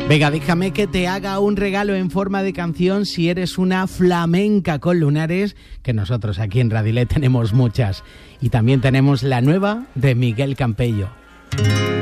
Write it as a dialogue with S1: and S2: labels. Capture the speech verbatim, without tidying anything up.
S1: Venga, déjame que te haga un regalo en forma de canción si eres una flamenca con lunares, que nosotros aquí en Radilet tenemos muchas. Y también tenemos la nueva de Miguel Campello.